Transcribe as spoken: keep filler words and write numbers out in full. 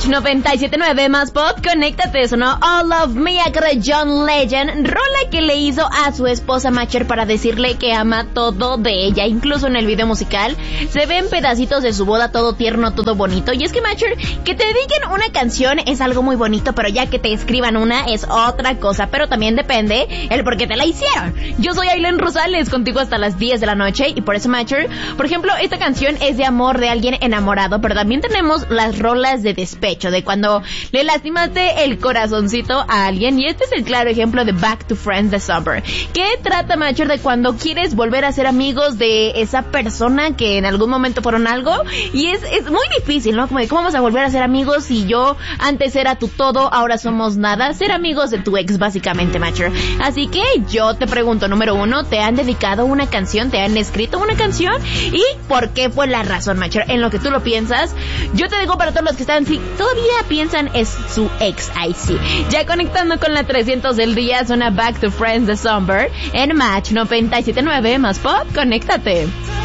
noventa y siete punto nueve más pop, conéctate, sonó All of Me a John Legend, rola que le hizo a su esposa Matcher para decirle que ama todo de ella. Incluso en el video musical se ven pedacitos de su boda, todo tierno, todo bonito. Y es que Matcher, que te dediquen una canción es algo muy bonito, pero ya que te escriban una es otra cosa. Pero también depende el por qué te la hicieron. Yo soy Aileen Rosales, contigo hasta las diez de la noche, y por eso Matcher, por ejemplo, esta canción es de amor de alguien enamorado, pero también tenemos las rolas de despecho, de cuando le lastimaste el corazoncito a alguien. Y este es el claro ejemplo de Back to Friends de Summer, que trata, Matcher, de cuando quieres volver a ser amigos de esa persona que en algún momento fueron algo, y es, es muy difícil, ¿no? Como de cómo vamos a volver a ser amigos si yo antes era tu todo, ahora somos nada. Ser amigos de tu ex, básicamente, Matcher. Así que yo te pregunto, número uno, ¿te han dedicado una canción? ¿Te han escrito una canción? ¿Y por qué fue la razón, Matcher? En lo que tú lo piensas, yo te digo para todos los que están, si todavía piensan es su ex, ahí sí. Ya conectando con la trescientos del día, suena Back to Friends de Summer en Match noventa y siete punto nueve más pop, conéctate.